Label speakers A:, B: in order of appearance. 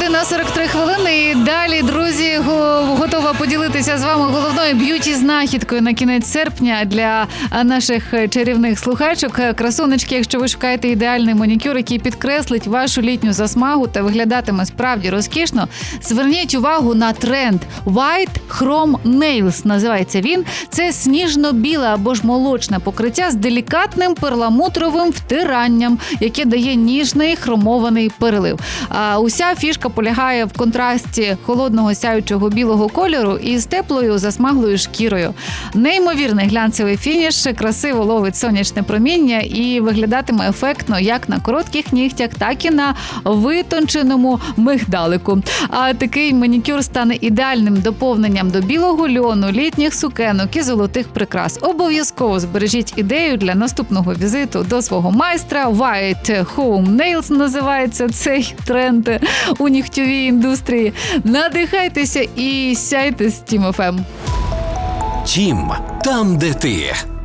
A: на 43 хвилини. І далі, друзі, готова поділитися з вами головною б'юті-знахідкою на кінець серпня для наших чарівних слухачок. Красунечки, якщо ви шукаєте ідеальний манікюр, який підкреслить вашу літню засмагу та виглядатиме справді розкішно, зверніть увагу на тренд White Chrome Nails, називається він. Це сніжно-біле або ж молочне покриття з делікатним перламутровим втиранням, яке дає ніжний хромований перелив. Уся фішка полягає в контрасті холодного сяючого білого кольору із теплою засмаглою шкірою. Неймовірний глянцевий фініш, красиво ловить сонячне проміння і виглядатиме ефектно як на коротких нігтях, так і на витонченому мигдалику. А такий манікюр стане ідеальним доповненням до білого льону, літніх сукенок і золотих прикрас. Обов'язково збережіть ідею для наступного візиту до свого майстра. White Chrome Nails називається цей тренд у нігтьовій індустрії. Надихайтеся і сяйте з Тім ФМ.
B: Тім, там, де ти.